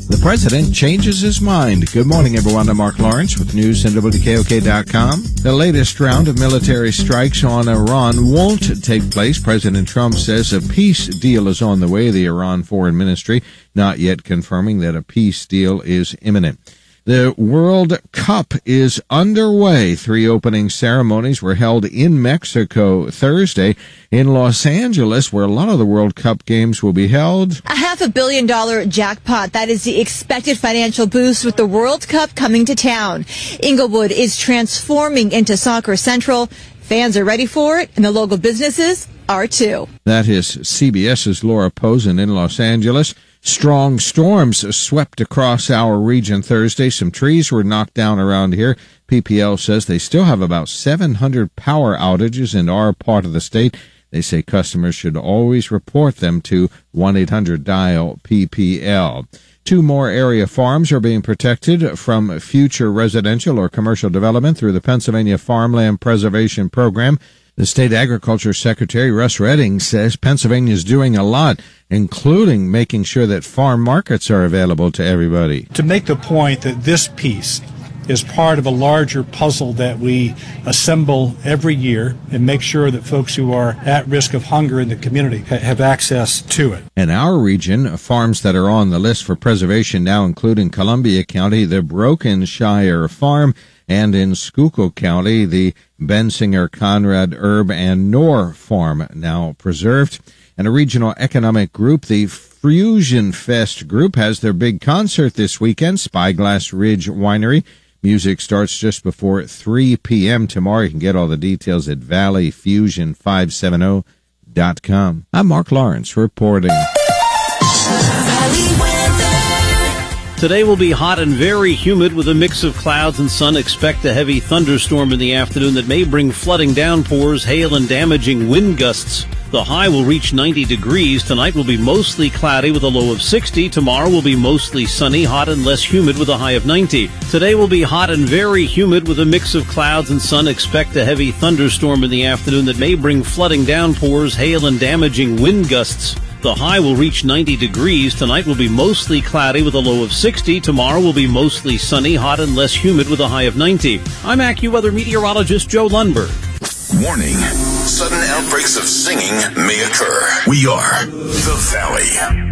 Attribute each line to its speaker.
Speaker 1: The president changes his mind. Good morning, everyone. I'm Mark Lawrence with news and WKOK.com. The latest round of military strikes on Iran won't take place. President Trump says a peace deal is on the way. The Iran Foreign Ministry not yet confirming that a peace deal is imminent. The World Cup is underway. 3 opening ceremonies were held in Mexico Thursday. In Los Angeles, where a lot of the World Cup games will be held,
Speaker 2: a $500 million jackpot. That is the expected financial boost with the World Cup coming to town. Inglewood is transforming into Soccer Central. Fans are ready for it, and the local businesses are too.
Speaker 1: That is CBS's Laura Posen in Los Angeles. Strong storms swept across our region Thursday. Some trees were knocked down around here. PPL says they still have about 700 power outages in our part of the state. They say customers should always report them to 1-800-DIAL-PPL. 2 more area farms are being protected from future residential or commercial development through the Pennsylvania Farmland Preservation Program. The State Agriculture Secretary, Russ Redding, says Pennsylvania is doing a lot, including making sure that farm markets are available to everybody.
Speaker 3: To make the point that this piece is part of a larger puzzle that we assemble every year and make sure that folks who are at risk of hunger in the community have access to it.
Speaker 1: In our region, farms that are on the list for preservation now include in Columbia County, the Brokenshire Farm, and in Schuylkill County, the Bensinger, Conrad, Herb, and Knorr Farm now preserved. And a regional economic group, the Fusion Fest Group, has their big concert this weekend, Spyglass Ridge Winery. Music starts just before 3 p.m. tomorrow. You can get all the details at valleyfusion570.com. I'm Mark Lawrence reporting.
Speaker 4: Today will be hot and very humid with a mix of clouds and sun. Expect a heavy thunderstorm in the afternoon that may bring flooding downpours, hail, and damaging wind gusts. The high will reach 90 degrees. Tonight will be mostly cloudy with a low of 60. Tomorrow will be mostly sunny, hot and less humid with a high of 90. Today will be hot and very humid with a mix of clouds and sun. Expect a heavy thunderstorm in the afternoon that may bring flooding downpours, hail, and damaging wind gusts. The high will reach 90 degrees. Tonight will be mostly cloudy with a low of 60. Tomorrow will be mostly sunny, hot and less humid with a high of 90. I'm AccuWeather meteorologist Joe Lundberg.
Speaker 5: Warning. Sudden outbreaks of singing may occur. We are The Valley.